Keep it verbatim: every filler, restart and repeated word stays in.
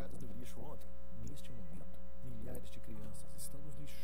toneladas de lixo ontem. Neste momento, milhares de crianças estão nos lixos.